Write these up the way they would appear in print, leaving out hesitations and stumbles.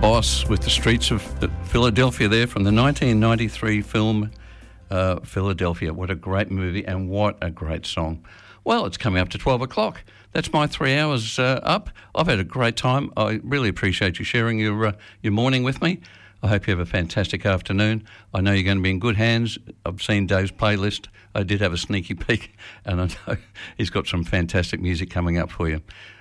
Boss with the Streets of Philadelphia there from the 1993 film Philadelphia. What a great movie and what a great song. Well, it's coming up to 12 o'clock. That's my 3 hours up. I've had a great time. I really appreciate you sharing your morning with me. I hope you have a fantastic afternoon. I know you're going to be in good hands. I've seen Dave's playlist. I did have a sneaky peek, and I know he's got some fantastic music coming up for you.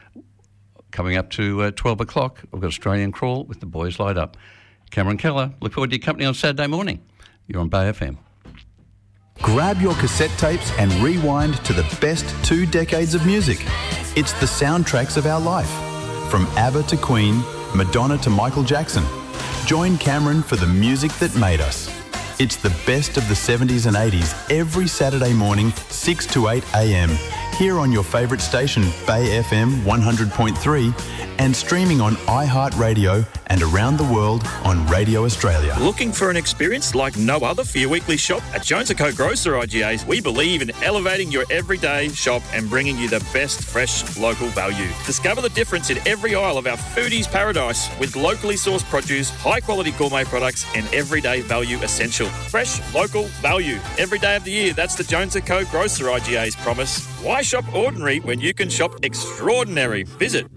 Coming up to 12 o'clock, I've got Australian Crawl with the Boys Light Up. Cameron Keller, look forward to your company on Saturday morning. You're on Bay FM. Grab your cassette tapes and rewind to the best 2 decades of music. It's the soundtracks of our life. From ABBA to Queen, Madonna to Michael Jackson. Join Cameron for the music that made us. It's the best of the 70s and 80s every Saturday morning, 6 to 8 a.m. here on your favourite station, Bay FM 100.3, and streaming on iHeartRadio and around the world on Radio Australia. Looking for an experience like no other for your weekly shop? At Jones & Co Grocer IGAs, we believe in elevating your everyday shop and bringing you the best fresh local value. Discover the difference in every aisle of our foodies paradise with locally sourced produce, high-quality gourmet products and everyday value essential. Fresh, local value. Every day of the year, that's the Jones & Co Grocer IGA's promise. Why shop ordinary when you can shop extraordinary? Visit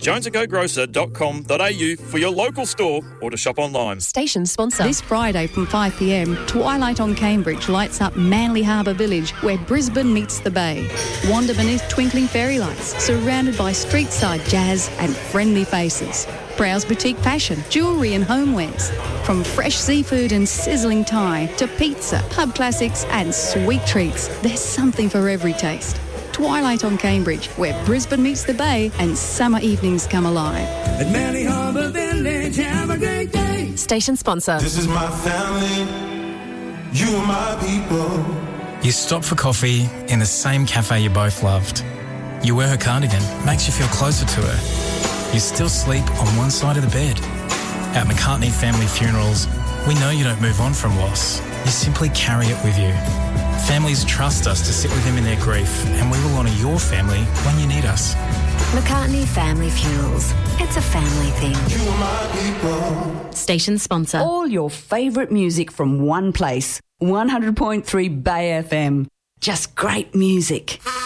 jonesandcogrocer.com.au for your local store or to shop online. Station sponsor. This Friday from 5 p.m, Twilight on Cambridge lights up Manly Harbour Village, where Brisbane meets the Bay. Wander beneath twinkling fairy lights, surrounded by street-side jazz and friendly faces. Browse boutique fashion, jewellery and homewares. From fresh seafood and sizzling Thai to pizza, pub classics and sweet treats, there's something for every taste. Twilight on Cambridge, where Brisbane meets the Bay and summer evenings come alive. At Manly Harbour Village, have a great day. Station sponsor. This is my family, you are my people. You stop for coffee in the same cafe you both loved. You wear her cardigan, makes you feel closer to her. You still sleep on one side of the bed. At McCartney Family Funerals, we know you don't move on from loss. You simply carry it with you. Families trust us to sit with them in their grief, and we will honour your family when you need us. McCartney Family Funerals. It's a family thing. You are my people. Station sponsor. All your favourite music from one place. 100.3 Bay FM. Just great music.